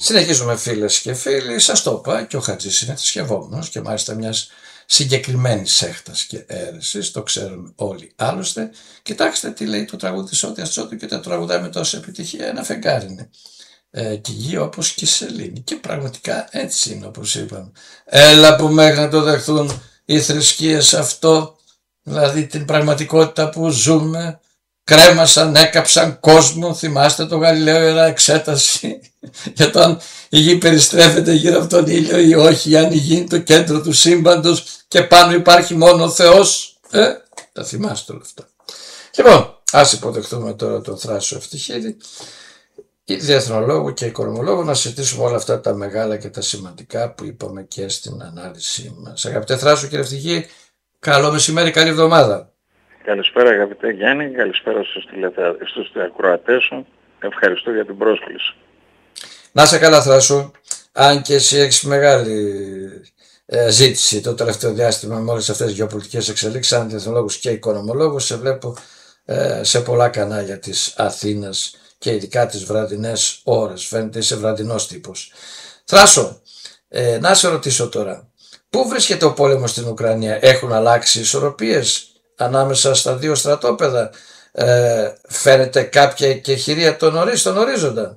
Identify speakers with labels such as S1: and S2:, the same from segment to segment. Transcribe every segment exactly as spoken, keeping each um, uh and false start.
S1: Συνεχίζουμε φίλες και φίλοι, σας το είπα και ο Χατζής είναι θρησκευόμενος και μάλιστα μιας συγκεκριμένης σέχτας και αίρεσης, το ξέρουμε όλοι άλλωστε. Κοιτάξτε τι λέει το τραγούδι της Ότιας Τσότου και τα τραγουδάει με τόση επιτυχία, ένα φεγγάρι είναι. Ε, και γη όπως και η σελήνη και πραγματικά έτσι είναι όπως είπαμε. Έλα που μέχρι να το δεχθούν οι θρησκείες αυτό, δηλαδή την πραγματικότητα που ζούμε. Κρέμασαν, έκαψαν κόσμο, θυμάστε το Γαλιλαίο Ιερά Εξέταση για το αν η γη περιστρέφεται γύρω από τον ήλιο ή όχι, αν η γη είναι το κέντρο του σύμπαντος και πάνω υπάρχει μόνο ο Θεός. Ε, τα θυμάστε όλα αυτά. Λοιπόν, ας υποδεχτούμε τώρα τον Θράσο Ευτυχίδη, διεθνολόγο και οικονομολόγο, να συζητήσουμε όλα αυτά τα μεγάλα και τα σημαντικά που είπαμε και στην ανάλυση μας. Αγαπητέ Θράσο κύριε Ευτυχή, καλό μεσημέρι, καλή εβδομάδα.
S2: Καλησπέρα αγαπητέ Γιάννη, καλησπέρα στους, τηλεθεα... στους ακροατές σου. Ευχαριστώ για την πρόσκληση.
S1: Να σε καλά Θράσο, αν και εσύ έχεις μεγάλη ε, ζήτηση το τελευταίο διάστημα με όλες αυτές τις γεωπολιτικές εξελίξεις, σαν διεθνολόγος και οικονομολόγος, σε βλέπω ε, σε πολλά κανάλια της Αθήνας και ειδικά τις βραδινές ώρες, φαίνεται είσαι βραδινός τύπος. Θράσο, ε, να σε ρωτήσω τώρα, πού βρίσκεται ο πόλεμος στην Ουκρανία, έχουν αλλάξει ισορροπίες ανάμεσα στα δύο στρατόπεδα, ε, φαίνεται κάποια εκεχηρία των νωρίς στον ορίζοντα?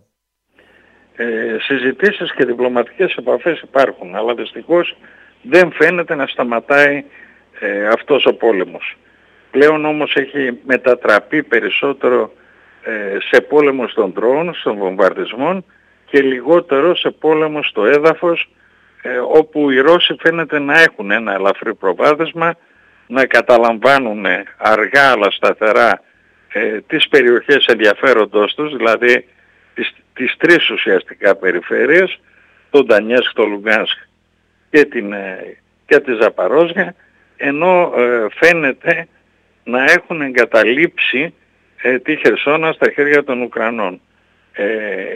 S2: Ε, συζητήσεις και διπλωματικές επαφές υπάρχουν, αλλά δυστυχώς δεν φαίνεται να σταματάει ε, αυτός ο πόλεμος. Πλέον όμως έχει μετατραπεί περισσότερο ε, σε πόλεμο των ντρόουν, των βομβαρδισμών και λιγότερο σε πόλεμο στο έδαφος, ε, όπου οι Ρώσοι φαίνεται να έχουν ένα ελαφρύ προβάδισμα, να καταλαμβάνουν αργά αλλά σταθερά ε, τις περιοχές ενδιαφέροντός τους, δηλαδή τις, τις τρεις ουσιαστικά περιφέρειες, τον Ντανιέτσκ, το Λουγκάνσκ και, την, ε, και τη Ζαπαρόζια, ενώ ε, φαίνεται να έχουν εγκαταλείψει ε, τη Χερσόνα στα χέρια των Ουκρανών. Ε,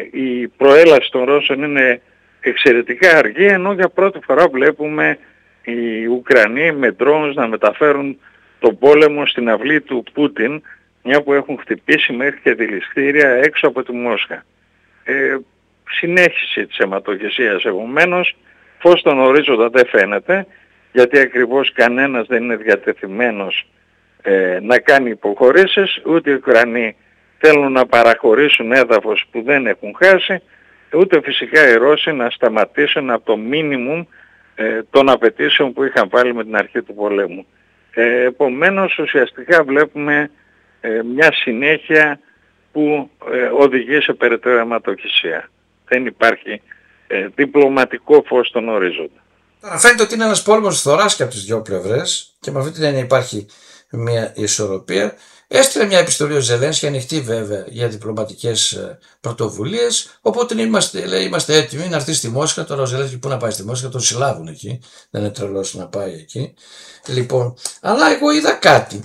S2: η προέλαση των Ρώσων είναι εξαιρετικά αργή, ενώ για πρώτη φορά βλέπουμε οι Ουκρανοί με drones να μεταφέρουν τον πόλεμο στην αυλή του Πούτιν, μια που έχουν χτυπήσει μέχρι και δηληστήρια έξω από τη Μόσχα. Ε, συνέχιση της αιματοχυσίας επομένως, φως στον ορίζοντα δεν φαίνεται, γιατί ακριβώς κανένας δεν είναι διατεθειμένος ε, να κάνει υποχωρήσεις, ούτε οι Ουκρανοί θέλουν να παραχωρήσουν έδαφος που δεν έχουν χάσει, ούτε φυσικά οι Ρώσοι να σταματήσουν από το μίνιμουμ των απαιτήσεων που είχαν βάλει με την αρχή του πολέμου. Ε, επομένως ουσιαστικά βλέπουμε ε, μια συνέχεια που ε, οδηγεί σε περαιτέρω αιματοχυσία. Δεν υπάρχει ε, διπλωματικό φως στον ορίζοντα.
S1: Τώρα φαίνεται ότι είναι ένας πόλεμος φθοράς και από τις δυο πλευρές και με αυτή την έννοια υπάρχει μια ισορροπία. Έστειλε μια επιστολή ο Ζελένσκι, ανοιχτή βέβαια για διπλωματικές πρωτοβουλίες. Οπότε είμαστε, λέει, είμαστε έτοιμοι να έρθει στη Μόσχα. Τώρα ο Ζελένσκι πού να πάει στη Μόσχα, τον συλλάβουν εκεί. Δεν είναι τρελός να πάει εκεί. Λοιπόν, αλλά εγώ είδα κάτι.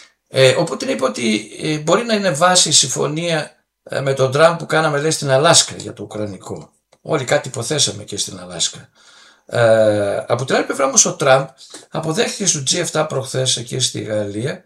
S1: Ε, οπότε είπε ότι ε, μπορεί να είναι βάση η συμφωνία ε, με τον Τραμπ που κάναμε λέει στην Αλάσκα για το Ουκρανικό. Όλοι κάτι υποθέσαμε και στην Αλάσκα. Ε, από την άλλη πλευρά όμως ο Τραμπ αποδέχθηκε στο τζι επτά προχθές εκεί στη Γαλλία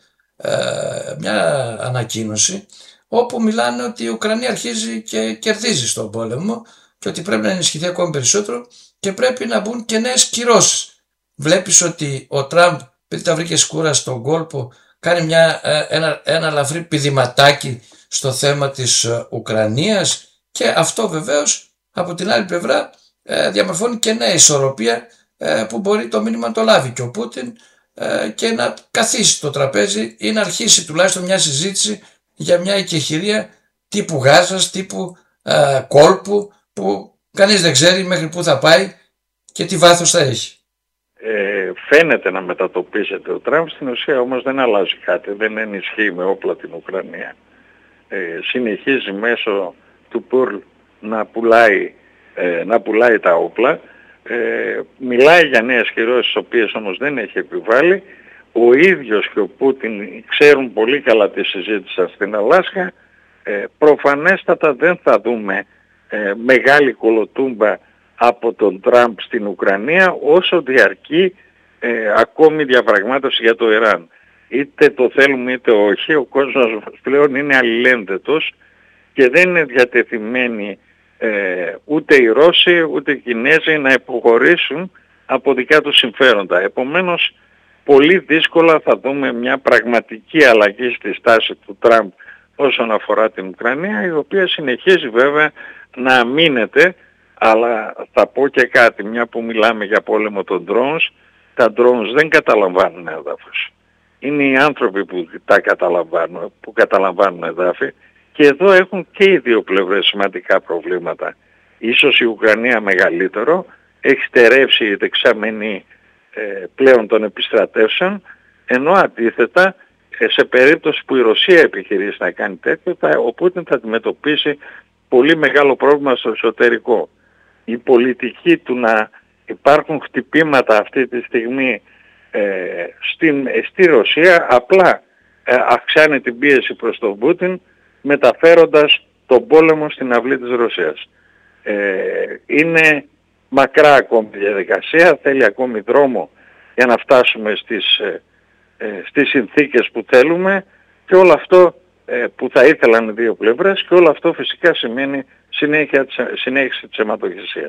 S1: μια ανακοίνωση όπου μιλάνε ότι η Ουκρανία αρχίζει και κερδίζει στον πόλεμο και ότι πρέπει να ενισχυθεί ακόμη περισσότερο και πρέπει να μπουν και νέες κυρώσεις. Βλέπεις ότι ο Τραμπ, επειδή τα βρήκε σκούρα στον κόλπο, κάνει μια, ένα, ένα ελαφρύ πηδηματάκι στο θέμα της Ουκρανίας και αυτό βεβαίως από την άλλη πλευρά διαμορφώνει και νέα ισορροπία που μπορεί το μήνυμα να το λάβει και ο Πούτιν και να καθίσει στο τραπέζι ή να αρχίσει τουλάχιστον μια συζήτηση για μια εκεχηρία τύπου Γάζας, τύπου ε, κόλπου που κανείς δεν ξέρει μέχρι πού θα πάει και τι βάθος θα έχει.
S2: Ε, φαίνεται να μετατοπίζεται ο Τραμπ, στην ουσία όμως δεν αλλάζει κάτι, δεν ενισχύει με όπλα την Ουκρανία. Ε, συνεχίζει μέσω του Πουρλ να πουλάει, ε, να πουλάει τα όπλα. Ε, μιλάει για νέες κυρώσεις, τις οποίες όμως δεν έχει επιβάλει. Ο ίδιος και ο Πούτιν ξέρουν πολύ καλά τι συζήτησαν στην Αλάσκα. Ε, προφανέστατα δεν θα δούμε ε, μεγάλη κολοτούμπα από τον Τραμπ στην Ουκρανία όσο διαρκεί ε, ακόμη διαπραγμάτευση για το Ιράν. Είτε το θέλουμε είτε όχι, ο κόσμος πλέον είναι αλληλένδετος και δεν είναι διατεθειμένοι ε, ούτε οι Ρώσοι ούτε οι Κινέζοι να υποχωρήσουν από δικά τους συμφέροντα. Επομένως, πολύ δύσκολα θα δούμε μια πραγματική αλλαγή στη στάση του Τραμπ όσον αφορά την Ουκρανία, η οποία συνεχίζει βέβαια να αμήνεται, αλλά θα πω και κάτι, μια που μιλάμε για πόλεμο των drones, τα drones δεν καταλαμβάνουν έδαφος. Είναι οι άνθρωποι που τα καταλαμβάνουν, που καταλαμβάνουν εδάφη, και εδώ έχουν και οι δύο πλευρές σημαντικά προβλήματα. Ίσως η Ουκρανία μεγαλύτερο, έχει στερεύσει η δεξαμενή ε, πλέον των επιστρατεύσεων, ενώ αντίθετα ε, σε περίπτωση που η Ρωσία επιχειρήσει να κάνει τέτοιο, θα, ο Πούτιν θα αντιμετωπίσει πολύ μεγάλο πρόβλημα στο εσωτερικό. Η πολιτική του να υπάρχουν χτυπήματα αυτή τη στιγμή ε, στην, στη Ρωσία απλά ε, αυξάνει την πίεση προς τον Πούτιν, μεταφέροντας τον πόλεμο στην αυλή της Ρωσίας. Ε, είναι μακρά ακόμη διαδικασία, θέλει ακόμη δρόμο για να φτάσουμε στις, ε, ε, στις συνθήκες που θέλουμε, και όλο αυτό ε, που θα ήθελαν οι δύο πλευρές, και όλο αυτό φυσικά σημαίνει συνέχεια, συνέχιση της αιματοχυσίας.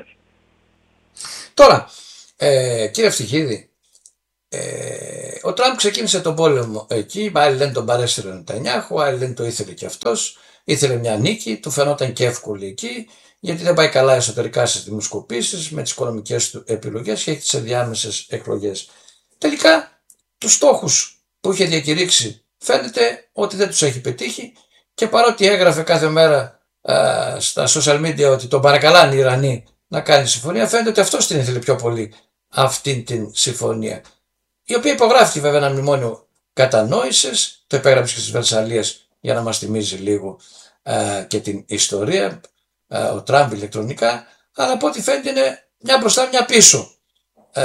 S1: Τώρα, ε, κύριε Φτυχίδη, ε, ο Τραμπ ξεκίνησε τον πόλεμο εκεί, άλλοι λένε τον παρέσυρε ο Νετανιάχου, άλλοι λένε το ήθελε και αυτός, ήθελε μια νίκη, του φαινόταν και εύκολη εκεί, γιατί δεν πάει καλά εσωτερικά στις δημοσκοπήσεις με τις οικονομικές του επιλογές και έχει τις ενδιάμεσες εκλογές. Τελικά, τους στόχους που είχε διακηρύξει φαίνεται ότι δεν τους έχει πετύχει, και παρότι έγραφε κάθε μέρα α, στα social media ότι τον παρακαλάνε οι Ιρανοί να κάνει συμφωνία, φαίνεται ότι αυτός την ήθελε πιο πολύ, αυτήν την συμφωνία, η οποία υπογράφηκε βέβαια ένα μνημόνιο κατανόησης, το υπέγραψε και στις Βερσαλίες για να μας θυμίζει λίγο α, και την ιστορία, α, ο Τραμπ ηλεκτρονικά, αλλά από ό,τι φαίνεται είναι μια μπροστά μια πίσω α,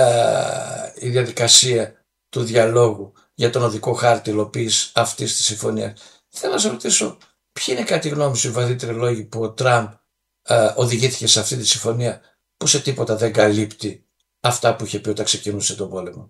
S1: η διαδικασία του διαλόγου για τον οδικό χάρτη υλοποίησης αυτής της συμφωνίας. Θέλω να σε ρωτήσω, ποιοι είναι κατά τη γνώμη σου οι βαθύτεροι λόγοι που ο Τραμπ α, οδηγήθηκε σε αυτή τη συμφωνία, που σε τίποτα δεν καλύπτει αυτά που είχε πει όταν ξεκινούσε τον πόλεμο?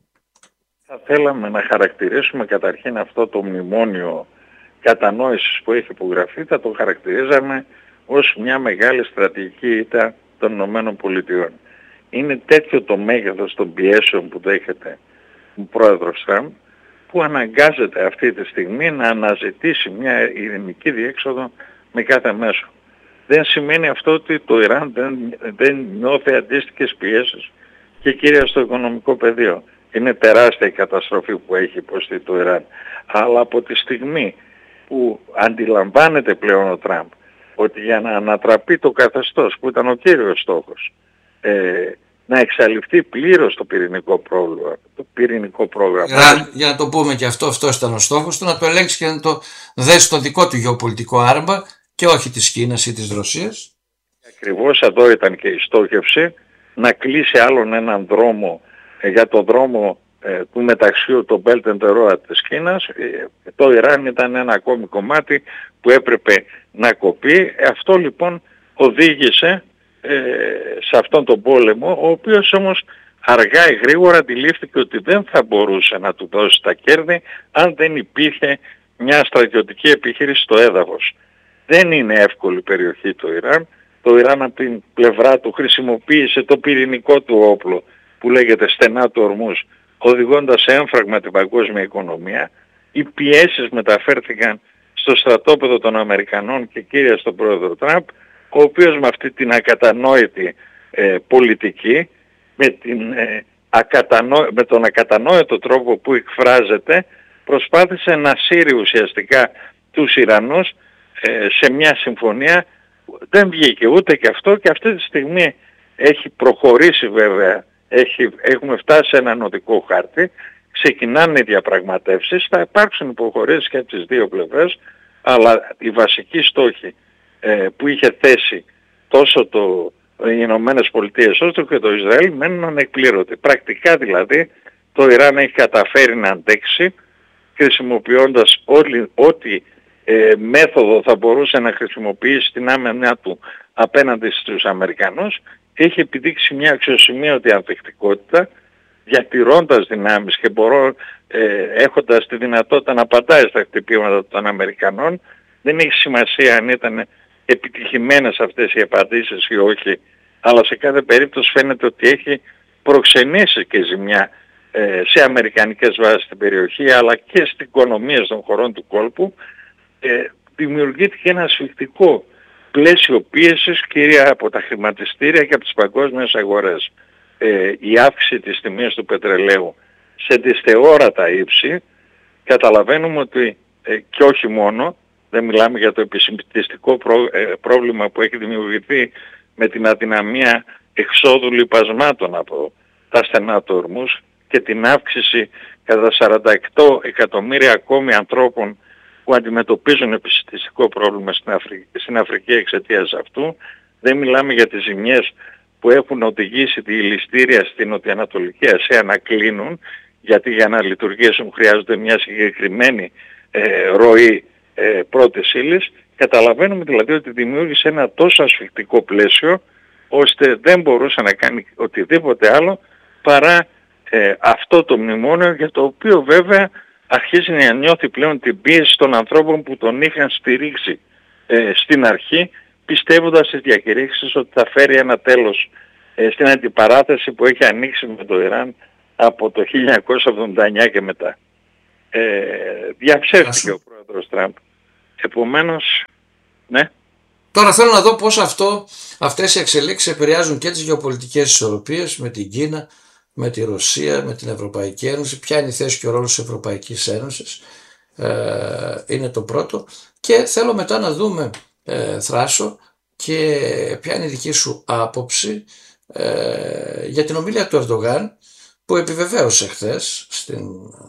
S2: Θα θέλαμε να χαρακτηρίσουμε καταρχήν αυτό το μνημόνιο κατανόησης που έχει υπογραφεί, θα το χαρακτηρίζαμε ως μια μεγάλη στρατηγική ήττα των Ηνωμένων Πολιτειών. Είναι τέτοιο το μέγεθος των πιέσεων που δέχεται ο πρόεδρος Τραμπ, που αναγκάζεται αυτή τη στιγμή να αναζητήσει μια ειρηνική διέξοδο με κάθε μέσο. Δεν σημαίνει αυτό ότι το Ιράν δεν, δεν νιώθει αντίστοιχες πιέσεις, και κυρίως στο οικονομικό πεδίο. Είναι τεράστια η καταστροφή που έχει υποστεί το Ιράν. Αλλά από τη στιγμή που αντιλαμβάνεται πλέον ο Τραμπ ότι για να ανατραπεί το καθεστώς που ήταν ο κύριος στόχος, ε, να εξαλειφθεί πλήρως το πυρηνικό πρόβλημα, το πυρηνικό πρόγραμμα.
S1: Για, για να το πούμε και αυτό, αυτό ήταν ο στόχος του, να το ελέγξει και να το δέσει στο δικό του γεωπολιτικό άρμα και όχι της Κίνας ή της Ρωσίας.
S2: Ακριβώς εδώ ήταν και η στόχευση, να κλείσει άλλον έναν δρόμο ε, για το δρόμο ε, του μεταξιού, το Belt and Road της Κίνας. Ε, το Ιράν ήταν ένα ακόμη κομμάτι που έπρεπε να κοπεί. Αυτό λοιπόν οδήγησε ε, σε αυτόν τον πόλεμο, ο οποίος όμως αργά ή γρήγορα αντιλήφθηκε ότι δεν θα μπορούσε να του δώσει τα κέρδη αν δεν υπήρχε μια στρατιωτική επιχείρηση στο έδαφος. Δεν είναι εύκολη περιοχή το Ιράν. Το Ιράν από την πλευρά του χρησιμοποίησε το πυρηνικό του όπλο που λέγεται στενά του Ορμούς, οδηγώντας σε έμφραγμα την παγκόσμια οικονομία. Οι πιέσεις μεταφέρθηκαν στο στρατόπεδο των Αμερικανών και κύρια στον πρόεδρο Τραμπ, ο οποίος με αυτή την ακατανόητη ε, πολιτική, με, την, ε, ακατανό... με τον ακατανόητο τρόπο που εκφράζεται, προσπάθησε να σύρει ουσιαστικά τους Ιρανούς ε, σε μια συμφωνία. Δεν βγήκε ούτε και αυτό, και αυτή τη στιγμή έχει προχωρήσει βέβαια, έχει, έχουμε φτάσει σε έναν οδικό χάρτη, ξεκινάνε οι διαπραγματεύσεις, θα υπάρξουν υποχωρήσεις και από τις δύο πλευρές, αλλά οι βασικοί στόχοι ε, που είχε θέσει τόσο το, οι Ηνωμένες Πολιτείες όσο και το Ισραήλ μένουν ανεκπλήρωτοι. Πρακτικά δηλαδή το Ιράν έχει καταφέρει να αντέξει, χρησιμοποιώντας όλη, ό,τι ε, μέθοδο θα μπορούσε να χρησιμοποιήσει στην άμυνά του απέναντι στους Αμερικανούς. Έχει επιδείξει μια αξιοσημείωτη ανθεκτικότητα, διατηρώντας δυνάμεις και μπορώ, ε, έχοντας τη δυνατότητα να απαντάει στα χτυπήματα των Αμερικανών. Δεν έχει σημασία αν ήταν επιτυχημένες αυτές οι απαντήσεις ή όχι, αλλά σε κάθε περίπτωση φαίνεται ότι έχει προξενήσει και ζημιά ε, σε αμερικανικές βάσεις στην περιοχή, αλλά και στις οικονομίες των χωρών του κόλπου. Ε, δημιουργήθηκε ένα ασφυκτικό πλαίσιο πίεσης, κυρία από τα χρηματιστήρια και από τις παγκόσμιες αγορές. Ε, η αύξηση της τιμής του πετρελαίου σε δυσθεώρατα ύψη, καταλαβαίνουμε ότι ε, και όχι μόνο, δεν μιλάμε για το επισυμπτιστικό πρό, ε, πρόβλημα που έχει δημιουργηθεί με την αδυναμία εξόδου λιπασμάτων από τα στενά του ορμούς και την αύξηση κατά σαράντα οκτώ εκατομμύρια ακόμη ανθρώπων που αντιμετωπίζουν επισυμπτιστικό πρόβλημα στην Αφρική, στην Αφρική εξαιτίας αυτού. Δεν μιλάμε για τις ζημιές που έχουν οδηγήσει τη ληστήρια στην Νοτιοανατολική Ασία να κλείνουν, γιατί για να λειτουργήσουν χρειάζονται μια συγκεκριμένη ε, ροή ε, πρώτης ύλης. Καταλαβαίνουμε δηλαδή ότι δημιούργησε ένα τόσο ασφυκτικό πλαίσιο, ώστε δεν μπορούσε να κάνει οτιδήποτε άλλο παρά ε, αυτό το μνημόνιο, για το οποίο βέβαια αρχίζει να νιώθει πλέον την πίεση των ανθρώπων που τον είχαν στηρίξει ε, στην αρχή, πιστεύοντας στις διακηρύξεις ότι θα φέρει ένα τέλος ε, στην αντιπαράθεση που έχει ανοίξει με το Ιράν από το χίλια εννιακόσια εβδομήντα εννιά και μετά. Ε, διαψεύτηκε ο πρόεδρος Τραμπ. Επομένως, ναι.
S1: Τώρα θέλω να δω πώς αυτό, αυτές οι εξελίξεις επηρεάζουν και τις γεωπολιτικές ισορροπίες με την Κίνα, με τη Ρωσία, με την Ευρωπαϊκή Ένωση, ποια είναι η θέση και ο ρόλος της Ευρωπαϊκής Ένωσης, ε, είναι το πρώτο. Και θέλω μετά να δούμε, ε, Θράσο, και ποια είναι η δική σου άποψη ε, για την ομιλία του Ερντογάν, που επιβεβαίωσε χθες στην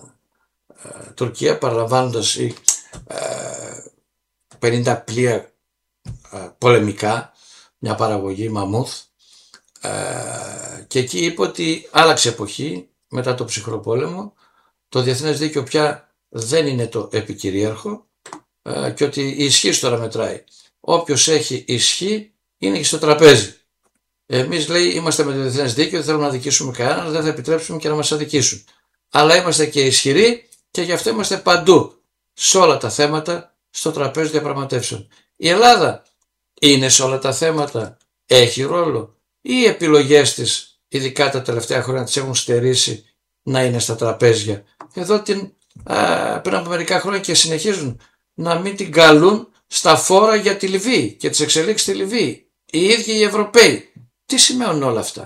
S1: ε, Τουρκία, παραλαμβάνοντας οι ε, πενήντα πλοία ε, πολεμικά, μια παραγωγή μαμούθ, ε, και εκεί είπε ότι άλλαξε εποχή μετά το ψυχρό πόλεμο, το διεθνές δίκαιο πια δεν είναι το επικυρίαρχο ε, και ότι η ισχύ τώρα μετράει. Όποιος έχει ισχύ είναι και στο τραπέζι. Εμείς, λέει, είμαστε με το διεθνές δίκαιο, δεν θέλουμε να αδικήσουμε κανέναν, δεν θα επιτρέψουμε και να μας αδικήσουν. Αλλά είμαστε και ισχυροί και γι' αυτό είμαστε παντού, σε όλα τα θέματα, στο τραπέζι διαπραγματεύσεων. Η Ελλάδα είναι σε όλα τα θέματα, έχει ρόλο, ή οι επιλογές της, ειδικά τα τελευταία χρόνια, τις έχουν στερήσει να είναι στα τραπέζια. Εδώ την, α, πριν από μερικά χρόνια και συνεχίζουν να μην την καλούν στα φόρα για τη Λιβύη και τις εξελίξεις στη Λιβύη. Οι ίδιοι οι Ευρωπαίοι. Τι σημαίνουν όλα αυτά?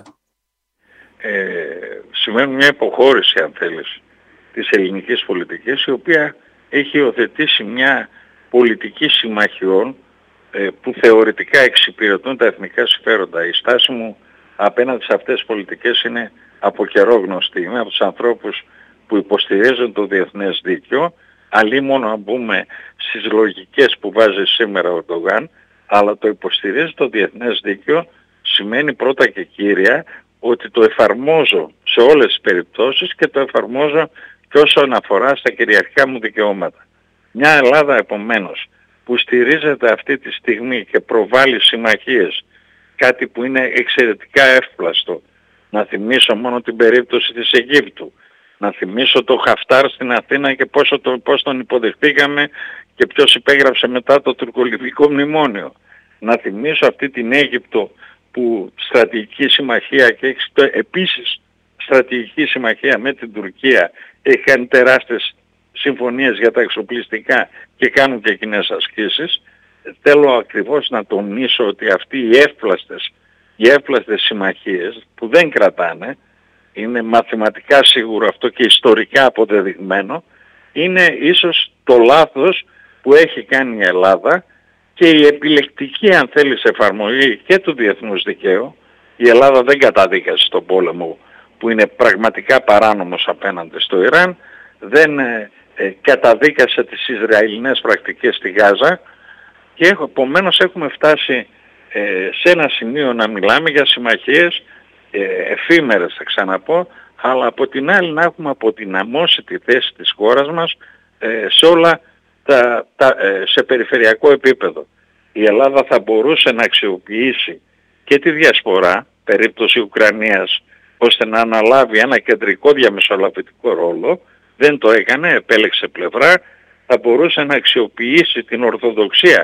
S2: Ε, σημαίνουν μια υποχώρηση, αν θέλεις, της ελληνικής πολιτικής, η οποία έχει υιοθετήσει μια πολιτική συμμαχιών ε, που θεωρητικά εξυπηρετούν τα εθνικά συμφέροντα. Η στάση μου απέναντι σε αυτές τις πολιτικές είναι από καιρό γνωστή. Είμαι από τους ανθρώπους που υποστηρίζουν το διεθνές δίκαιο, αλλή μόνο να μπούμε στις λογικές που βάζει σήμερα ο Ερντογάν, αλλά το υποστηρίζει το διεθνές δίκαιο σημαίνει πρώτα και κύρια ότι το εφαρμόζω σε όλες τις περιπτώσεις και το εφαρμόζω και όσον αφορά στα κυριαρχικά μου δικαιώματα. Μια Ελλάδα επομένως που στηρίζεται αυτή τη στιγμή και προβάλλει συμμαχίες, κάτι που είναι εξαιρετικά εύπλαστο. Να θυμίσω μόνο την περίπτωση της Αιγύπτου. Να θυμίσω το Χαφτάρ στην Αθήνα και πόσο το, πώς τον υποδεχτήκαμε και ποιος υπέγραψε μετά το τουρκολιβικό μνημόνιο. Να θυμίσω αυτή την Αίγυπτο που στρατηγική συμμαχία και έχει επίσης στρατηγική συμμαχία με την Τουρκία, έχει κάνει τεράστιες συμφωνίες για τα εξοπλιστικά και κάνουν και κοινές ασκήσεις. Θέλω ακριβώς να τονίσω ότι αυτοί οι εύπλαστες, οι εύπλαστες συμμαχίες που δεν κρατάνε, είναι μαθηματικά σίγουρο αυτό και ιστορικά αποδεδειγμένο, είναι ίσως το λάθος που έχει κάνει η Ελλάδα και η επιλεκτική, αν θέλεις, εφαρμογή και του διεθνούς δικαίου. Η Ελλάδα δεν καταδίκασε τον πόλεμο που είναι πραγματικά παράνομος απέναντι στο Ιράν, δεν ε, ε, καταδίκασε τις Ισραηλινές πρακτικές στη Γάζα και επομένως έχουμε φτάσει ε, σε ένα σημείο να μιλάμε για συμμαχίες ε, εφήμερες, θα ξαναπώ, αλλά από την άλλη να έχουμε αποδυναμώσει τη θέση της χώρας μας ε, σε όλα τα, τα, ε, σε περιφερειακό επίπεδο. Η Ελλάδα θα μπορούσε να αξιοποιήσει και τη διασπορά, περίπτωση Ουκρανίας, ώστε να αναλάβει ένα κεντρικό διαμεσολαβητικό ρόλο. Δεν το έκανε, επέλεξε πλευρά. Θα μπορούσε να αξιοποιήσει την ορθοδοξία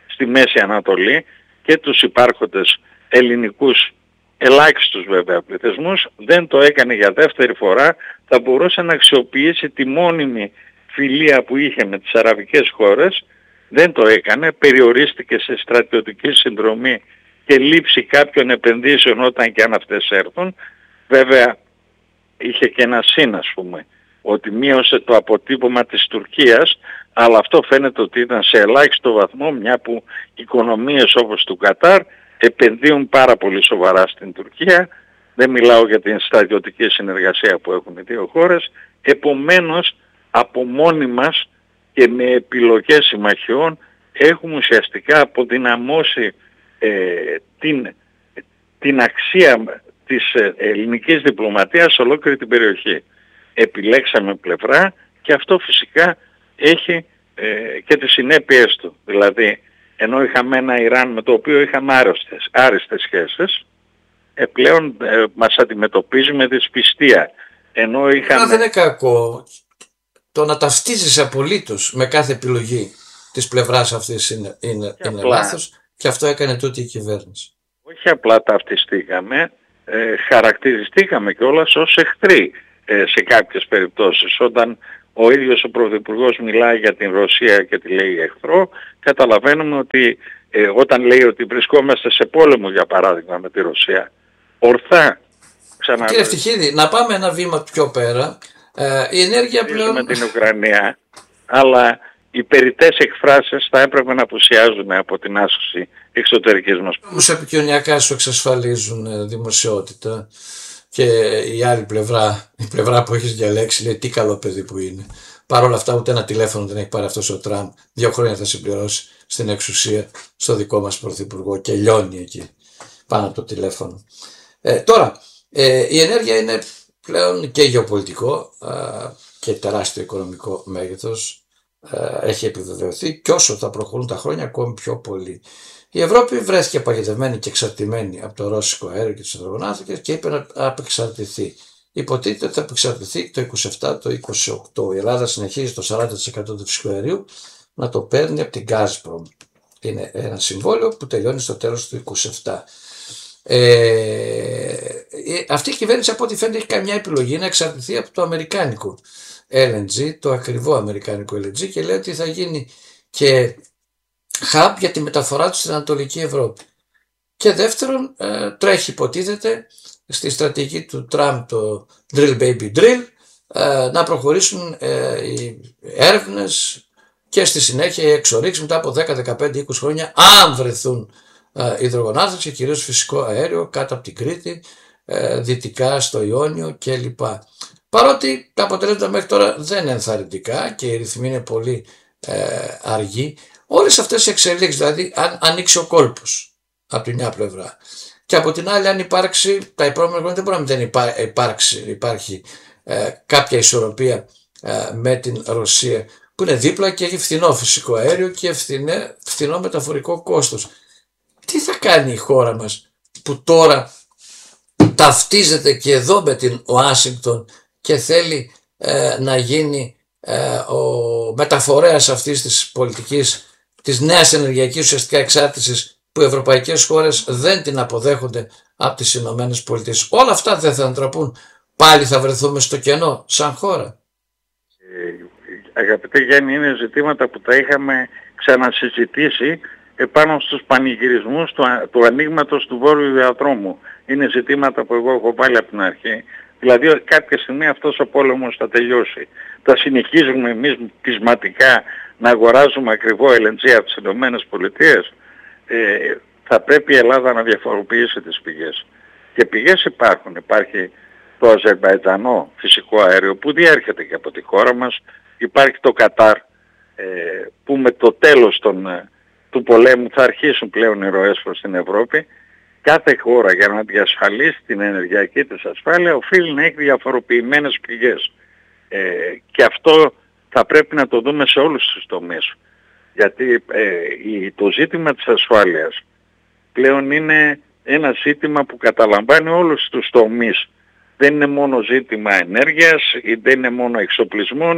S2: στη Μέση Ανατολή και τους υπάρχοντες ελληνικούς ελάχιστους βέβαια πληθυσμούς, δεν το έκανε για δεύτερη φορά. Θα μπορούσε να αξιοποιήσει τη μόνιμη φιλία που είχε με τις αραβικές χώρες, δεν το έκανε, περιορίστηκε σε στρατιωτική συνδρομή και λήψη κάποιων επενδύσεων όταν και αν αυτές έρθουν. Βέβαια είχε και ένα σύν, ας πούμε, ότι μείωσε το αποτύπωμα της Τουρκίας, αλλά αυτό φαίνεται ότι ήταν σε ελάχιστο βαθμό, μια που οικονομίες όπως του Κατάρ επενδύουν πάρα πολύ σοβαρά στην Τουρκία. Δεν μιλάω για την στρατιωτική συνεργασία που έχουν οι δύο χώρες. Επομένως, από μόνοι μας και με επιλογές συμμαχιών έχουμε ουσιαστικά αποδυναμώσει ε, την, την αξία της ελληνικής διπλωματίας σε ολόκληρη την περιοχή. Επιλέξαμε πλευρά και αυτό φυσικά έχει ε, και τις συνέπειες του. Δηλαδή, ενώ είχαμε ένα Ιράν με το οποίο είχαμε άρρωστες, άριστες σχέσεις, ε, πλέον ε, μας αντιμετωπίζει με δυσπιστία. Ενώ είχαμε...
S1: δεν είναι κακό. Το να ταυτίζεις απολύτως με κάθε επιλογή της πλευράς αυτής είναι, είναι, είναι λάθος, και αυτό έκανε τούτη η κυβέρνηση.
S2: Όχι απλά ταυτιστήκαμε, ε, χαρακτηριστήκαμε κιόλας ως εχθροί ε, σε κάποιες περιπτώσεις. Όταν ο ίδιος ο Πρωθυπουργός μιλάει για την Ρωσία και τη λέει εχθρό, καταλαβαίνουμε ότι ε, όταν λέει ότι βρισκόμαστε σε πόλεμο, για παράδειγμα, με τη Ρωσία, ορθά ξανα...
S1: Κύριε Φτυχίδη, να πάμε ένα βήμα πιο πέρα. Ε, η ενέργεια πλέον...
S2: με την Ουκρανία, αλλά οι περιττές εκφράσεις θα έπρεπε να απουσιάζουν από την άσκηση εξωτερικής μας.
S1: Όμως επικοινωνιακά σου εξασφαλίζουν δημοσιότητα, και η άλλη πλευρά, η πλευρά που έχεις διαλέξει, λέει τι καλό παιδί που είναι. Παρ' όλα αυτά ούτε ένα τηλέφωνο δεν έχει πάρει αυτός ο Τραμπ. Δύο χρόνια θα συμπληρώσει στην εξουσία στο δικό μας πρωθυπουργό και λιώνει εκεί πάνω από το τηλέφωνο. Ε, τώρα, ε, η ενέργεια είναι πλέον και γεωπολιτικό ε, και τεράστιο οικονομικό μέγεθος. Ε, έχει επιβεβαιωθεί, και όσο θα προχωρούν τα χρόνια ακόμη πιο πολύ. Η Ευρώπη βρέθηκε παγιδευμένη και εξαρτημένη από το ρώσικο αέριο και τους υδρογονάνθρακες και είπε να απεξαρτηθεί. Υποτίθεται ότι θα απεξαρτηθεί το είκοσι επτά, το είκοσι οκτώ. Η Ελλάδα συνεχίζει το σαράντα τοις εκατό του φυσικού αερίου να το παίρνει από την Gazprom. Είναι ένα συμβόλαιο που τελειώνει στο τέλος του είκοσι επτά. Ε, αυτή η κυβέρνηση, από ό,τι φαίνεται, έχει καμιά επιλογή να εξαρτηθεί από το αμερικάνικο ελ εν τζι, το ακριβό αμερικάνικο ελ εν τζι, και λέει ότι θα γίνει και hub για τη μεταφορά του στην Ανατολική Ευρώπη. Και δεύτερον, ε, τρέχει υποτίθεται στη στρατηγική του Τραμπ το drill baby drill, ε, να προχωρήσουν ε, οι έρευνες και στη συνέχεια οι εξορίξεις μετά από δέκα, δεκαπέντε, είκοσι χρόνια, αν βρεθούν ε, υδρογονάνθρακες και κυρίως φυσικό αέριο κάτω από την Κρήτη, ε, δυτικά στο Ιόνιο κλπ. Παρότι τα αποτελέσματα μέχρι τώρα δεν είναι ενθαρρυντικά και οι ρυθμοί είναι πολύ ε, αργοί, όλες αυτές οι εξελίξεις, δηλαδή αν ανοίξει ο κόλπος από τη μια πλευρά και από την άλλη αν υπάρξει, τα επόμενα χρόνια δεν μπορεί να δεν υπά, υπάρξει, υπάρχει ε, κάποια ισορροπία ε, με την Ρωσία που είναι δίπλα και έχει φθηνό φυσικό αέριο και φθηνέ, φθηνό μεταφορικό κόστος. Τι θα κάνει η χώρα μας που τώρα ταυτίζεται και εδώ με την Ουάσιγκτον και θέλει ε, να γίνει ε, ο μεταφορέας αυτής της πολιτικής, της νέας ενεργειακής ουσιαστικά εξάρτησης που οι ευρωπαϊκές χώρες δεν την αποδέχονται από τις Ηνωμένες Πολιτείες. Όλα αυτά δεν θα αντραπούν. Πάλι θα βρεθούμε στο κενό σαν χώρα.
S2: Ε, αγαπητέ Γιάννη, είναι ζητήματα που τα είχαμε ξανασυζητήσει επάνω στους πανηγυρισμούς του, του ανοίγματος του Βόρειου Διαδρόμου. Είναι ζητήματα που εγώ έχω βάλει από την αρχή. Δηλαδή κάποια στιγμή αυτός ο πόλεμος θα τελειώσει. Θα συνεχίζουμε εμείς πεισματικά να αγοράζουμε ακριβό ελ εν τζι από τις Ηνωμένες Πολιτείες. Ε, θα πρέπει η Ελλάδα να διαφοροποιήσει τις πηγές. Και πηγές υπάρχουν. Υπάρχει το Αζερμπαϊτζανό φυσικό αέριο που διέρχεται και από τη χώρα μας. Υπάρχει το Κατάρ ε, που με το τέλος των, του πολέμου θα αρχίσουν πλέον οι ροές προς την Ευρώπη. Κάθε χώρα για να διασφαλίσει την ενεργειακή της ασφάλεια οφείλει να έχει διαφοροποιημένες πηγές. Ε, και αυτό θα πρέπει να το δούμε σε όλους τους τομείς. Γιατί ε, το ζήτημα της ασφάλειας πλέον είναι ένα ζήτημα που καταλαμβάνει όλους τους τομείς. Δεν είναι μόνο ζήτημα ενέργειας, ή δεν είναι μόνο εξοπλισμών,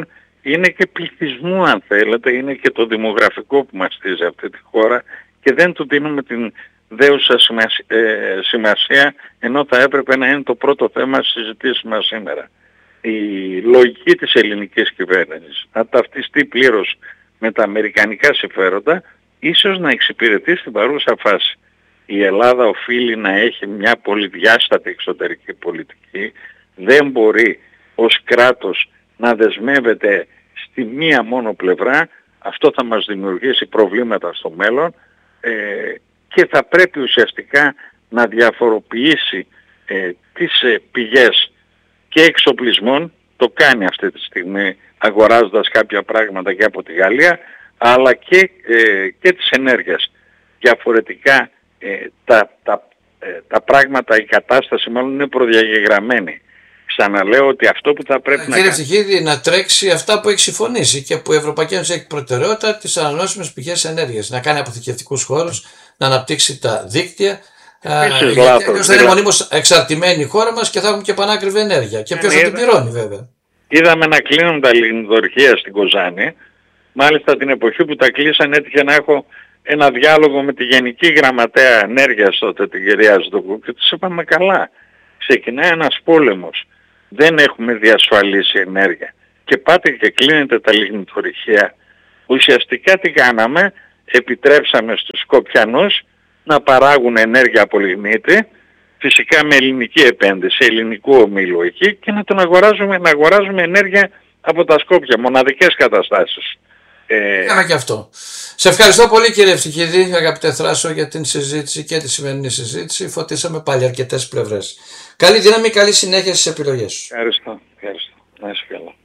S2: είναι και πληθυσμού αν θέλετε, είναι και το δημογραφικό που μαστίζει αυτή τη χώρα και δεν του δίνουμε την δέουσα σημασία, ενώ θα έπρεπε να είναι το πρώτο θέμα στις συζητήσεις μας σήμερα. Η λογική της ελληνικής κυβέρνησης να ταυτιστεί πλήρως με τα αμερικανικά συμφέροντα ίσως να εξυπηρετεί στην παρούσα φάση. Η Ελλάδα οφείλει να έχει μια πολυδιάστατη εξωτερική πολιτική, δεν μπορεί ως κράτος να δεσμεύεται στη μία μόνο πλευρά, αυτό θα μας δημιουργήσει προβλήματα στο μέλλον ε, και θα πρέπει ουσιαστικά να διαφοροποιήσει ε, τις ε, πηγές και εξοπλισμών, το κάνει αυτή τη στιγμή αγοράζοντας κάποια πράγματα και από τη Γαλλία, αλλά και, ε, και της ενέργειας. Διαφορετικά ε, τα, τα, ε, τα πράγματα, η κατάσταση μάλλον είναι προδιαγεγραμμένη. Ξαναλέω ότι αυτό που θα πρέπει
S1: ε,
S2: να
S1: κύριε
S2: κάνει...
S1: Ευτυχίδη, να τρέξει αυτά που έχει συμφωνήσει και που η Ευρωπαϊκή Ένωση έχει προτεραιότητα, τις ανανεώσιμες πηγές ενέργειας. Να κάνει αποθηκευτικούς χώρους, να αναπτύξει τα δίκτυα.
S2: Επίσης
S1: γιατί
S2: λάθος.
S1: θα είναι δηλαδή μονίμως εξαρτημένη η χώρα μας και θα έχουμε και πανάκριβη ενέργεια. Και ποιος θα την πληρώνει βέβαια.
S2: Είδαμε να κλείνουν τα λινιδορυχεία στην Κοζάνη. Μάλιστα την εποχή που τα κλείσαν έτυχε να έχω ένα διάλογο με τη Γενική Γραμματέα Ενέργειας τότε, την κυρία Σδουκού, και της είπαμε καλά. Ξεκινάει ένας πόλεμος. Δεν έχουμε διασφαλίσει ενέργεια. Και πάτε και κλείνετε τα λινιδορυχεία. Ουσιαστικά τι κάναμε, επιτρέψαμε στους Σκοπιανούς να παράγουν ενέργεια από λιγνίτη, φυσικά με ελληνική επένδυση, ελληνικού ομίλου εκεί, και να τον αγοράζουμε, να αγοράζουμε ενέργεια από τα Σκόπια, μοναδικές καταστάσεις.
S1: Έκανα και αυτό. Σε ευχαριστώ πολύ κύριε Ευτυχίδη, αγαπητέ Θράσο, για την συζήτηση και τη σημερινή συζήτηση. Φωτίσαμε πάλι αρκετές πλευρές. Καλή δύναμη, καλή συνέχεια στις επιλογές σου.
S2: Ευχαριστώ, ευχαριστώ. Να είσαι καλά.